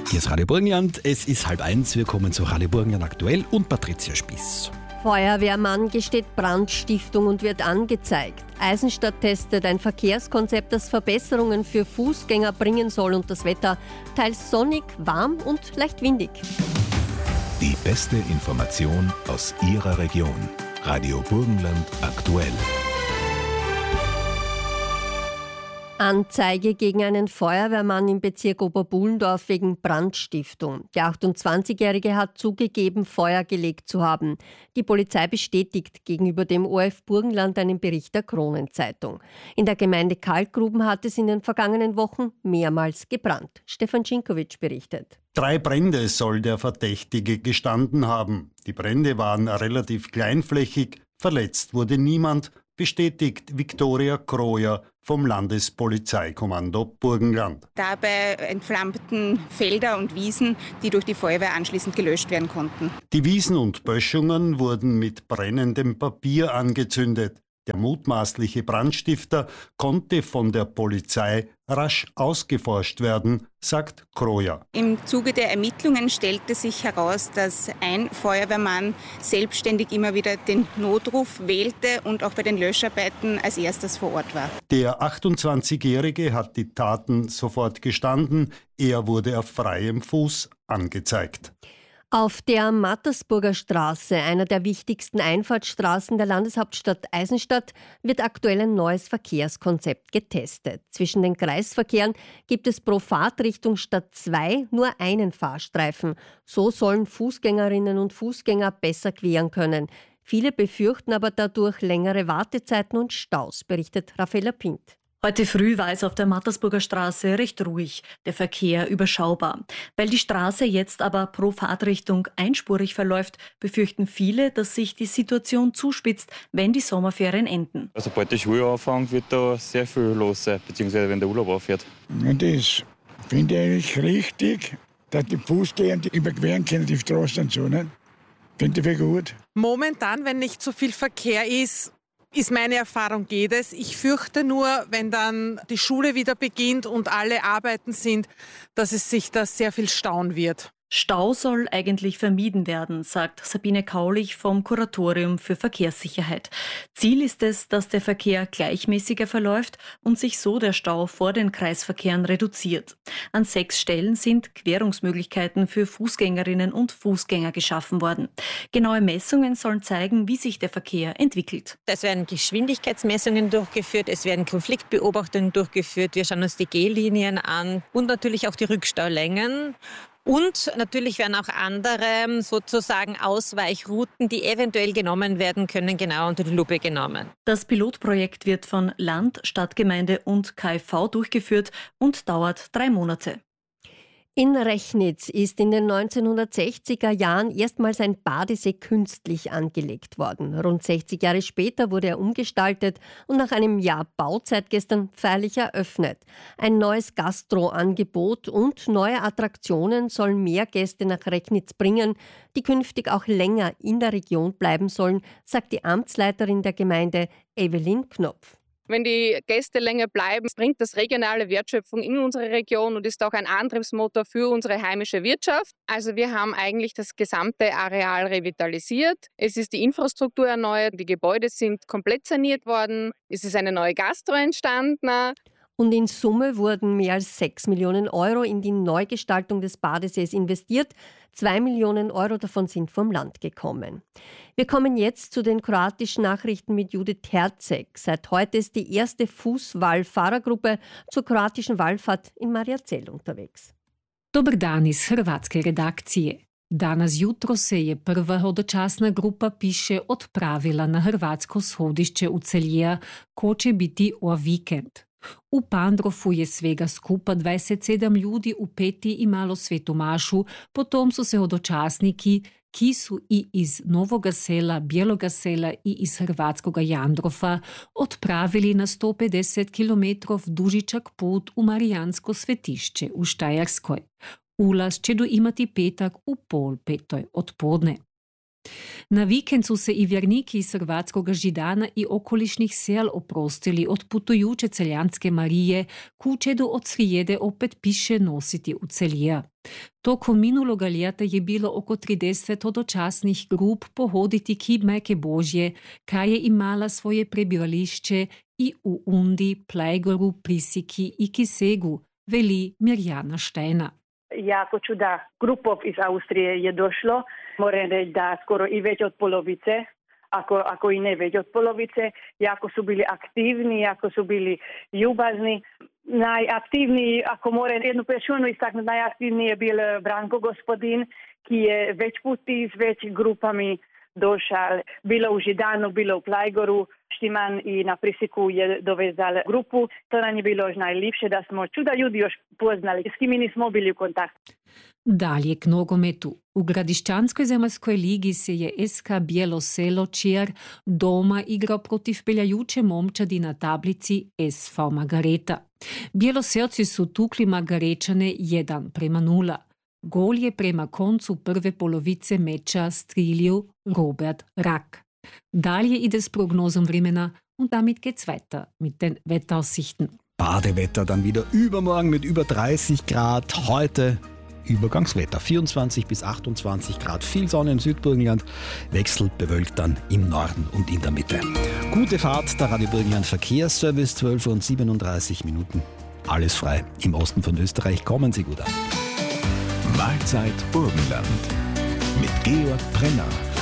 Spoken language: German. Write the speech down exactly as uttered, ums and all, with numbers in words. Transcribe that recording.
Hier ist Radio Burgenland, es ist halb eins, wir kommen zu Radio Burgenland aktuell und Patricia Spiess. Feuerwehrmann gesteht Brandstiftung und wird angezeigt. Eisenstadt testet ein Verkehrskonzept, das Verbesserungen für Fußgänger bringen soll und das Wetter teils sonnig, warm und leicht windig. Die beste Information aus Ihrer Region. Radio Burgenland aktuell. Anzeige gegen einen Feuerwehrmann im Bezirk Oberbullendorf wegen Brandstiftung. Der achtundzwanzigjährige hat zugegeben, Feuer gelegt zu haben. Die Polizei bestätigt gegenüber dem O R F Burgenland einen Bericht der Kronenzeitung. In der Gemeinde Kalkgruben hat es in den vergangenen Wochen mehrmals gebrannt. Stefan Cinkovic berichtet. Drei Brände soll der Verdächtige gestanden haben. Die Brände waren relativ kleinflächig, verletzt wurde niemand, bestätigt Viktoria Krojer vom Landespolizeikommando Burgenland. Dabei entflammten Felder und Wiesen, die durch die Feuerwehr anschließend gelöscht werden konnten. Die Wiesen und Böschungen wurden mit brennendem Papier angezündet. Der mutmaßliche Brandstifter konnte von der Polizei rasch ausgeforscht werden, sagt Krojer. Im Zuge der Ermittlungen stellte sich heraus, dass ein Feuerwehrmann selbstständig immer wieder den Notruf wählte und auch bei den Löscharbeiten als erstes vor Ort war. Der achtundzwanzigjährige hat die Taten sofort gestanden. Er wurde auf freiem Fuß angezeigt. Auf der Mattersburger Straße, einer der wichtigsten Einfahrtsstraßen der Landeshauptstadt Eisenstadt, wird aktuell ein neues Verkehrskonzept getestet. Zwischen den Kreisverkehren gibt es pro Fahrtrichtung statt zwei nur einen Fahrstreifen. So sollen Fußgängerinnen und Fußgänger besser queren können. Viele befürchten aber dadurch längere Wartezeiten und Staus, berichtet Raffaella Pint. Heute früh war es auf der Mattersburger Straße recht ruhig, der Verkehr überschaubar. Weil die Straße jetzt aber pro Fahrtrichtung einspurig verläuft, befürchten viele, dass sich die Situation zuspitzt, wenn die Sommerferien enden. Sobald die Schule anfängt, wird da sehr viel los sein, beziehungsweise wenn der Urlaub aufhört. Das finde ich eigentlich richtig, dass die Fußgänger die überqueren können, die Straße und so. Ne? Finde ich gut. Momentan, wenn nicht so viel Verkehr ist, ist meine Erfahrung, geht es. Ich fürchte nur, wenn dann die Schule wieder beginnt und alle arbeiten sind, dass es sich da sehr viel stauen wird. Stau soll eigentlich vermieden werden, sagt Sabine Kaulich vom Kuratorium für Verkehrssicherheit. Ziel ist es, dass der Verkehr gleichmäßiger verläuft und sich so der Stau vor den Kreisverkehren reduziert. An sechs Stellen sind Querungsmöglichkeiten für Fußgängerinnen und Fußgänger geschaffen worden. Genaue Messungen sollen zeigen, wie sich der Verkehr entwickelt. Es werden Geschwindigkeitsmessungen durchgeführt, es werden Konfliktbeobachtungen durchgeführt, wir schauen uns die Gehlinien an und natürlich auch die Rückstaulängen. Und natürlich werden auch andere sozusagen Ausweichrouten, die eventuell genommen werden können, genau unter die Lupe genommen. Das Pilotprojekt wird von Land, Stadtgemeinde und K f V durchgeführt und dauert drei Monate. In Rechnitz ist in den neunzehnhundertsechziger Jahren erstmals ein Badesee künstlich angelegt worden. Rund sechzig Jahre später wurde er umgestaltet und nach einem Jahr Bauzeit gestern feierlich eröffnet. Ein neues Gastroangebot und neue Attraktionen sollen mehr Gäste nach Rechnitz bringen, die künftig auch länger in der Region bleiben sollen, sagt die Amtsleiterin der Gemeinde Evelyn Knopf. Wenn die Gäste länger bleiben, bringt das regionale Wertschöpfung in unsere Region und ist auch ein Antriebsmotor für unsere heimische Wirtschaft. Also wir haben eigentlich das gesamte Areal revitalisiert. Es ist die Infrastruktur erneuert, die Gebäude sind komplett saniert worden. Es ist eine neue Gastro entstanden. Und in Summe wurden mehr als sechs Millionen Euro in die Neugestaltung des Badesees investiert. Zwei Millionen Euro davon sind vom Land gekommen. Wir kommen jetzt zu den kroatischen Nachrichten mit Judith Herzeg. Seit heute ist die erste Fußwallfahrergruppe zur kroatischen Wallfahrt in Mariazell unterwegs. Dobar dan iz hrvatske redakcije. Danas jutro se je prva hodočasna grupa piše odpravila na hrvatsko shodišče u Celija, ko će biti o vikend. U Pandrofu je svega skupa dvadeset sedem ljudi upeti i malo svetu mašu, potom su se hodočasniki, ki su i iz Novoga sela, Bjeloga sela i iz hrvatskoga Jandrofa, odpravili na sto pedeset kilometrov dužičak put u Marijansko svetišće u Štajerskoj. Ulaz će do imati petak u pol petoj odpodne. Na vikend su se i vjerniki iz Hrvatskog Židana i okolišnih sel oprostili od putujuće celjanske Marije, kuće do od srijede opet piše nositi u celija. Tokom minuloga ljeta je bilo oko trideset hodočasnih grup pohoditi kib Majke Božje, kaj je imala svoje prebivališče i u Undi, Plajgoru, Prisiki i Kisegu, veli Mirjana Štajna. Jako čuda grupov iz Austrije je došlo. Moram reći da skoro i već od polovice, ako, ako i ne već od polovice, jako su bili aktivni, jako su bili ljubazni. Najaktivniji, ako moram jednu personu istaknuti, najaktivniji je bil Branko gospodin, ki je več puti z več grupami došao. Bilo u Židanu, bilo u Plajgoru. Štiman i na Prisiku je dovezal grupu. To nam je bilo još najljepše, da smo čuda ljudi još poznali, s kimi nismo bili u kontaktu. Dalje k nogometu. U Gradišćanskoj zemaljskoj ligi se je S K Bijelo Selo Čir doma igrao protiv peljajuće momčadi na tablici S V Margareta. Bjeloselci su tukli Margarečane jedan prema nula. Gol je prema koncu prve polovice meča strilil Robert Rak. Dalje ide s prognozom vremena und damit geht's weiter mit den Wetteraussichten. Badewetter dann wieder übermorgen mit über dreißig Grad. Heute Übergangswetter, vierundzwanzig bis achtundzwanzig Grad, viel Sonne im Südburgenland, wechselnd bewölkt dann im Norden und in der Mitte. Gute Fahrt, der Radio Burgenland Verkehrsservice, zwölf Uhr und siebenunddreißig Minuten. Alles frei im Osten von Österreich. Kommen Sie gut an. Mahlzeit Burgenland mit Georg Brenner.